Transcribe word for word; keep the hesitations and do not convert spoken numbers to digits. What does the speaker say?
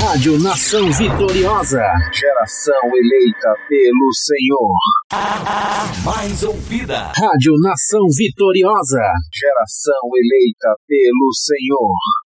Rádio Nação Vitoriosa. Geração eleita pelo Senhor. A mais ouvida. Rádio Nação Vitoriosa. Geração eleita pelo Senhor.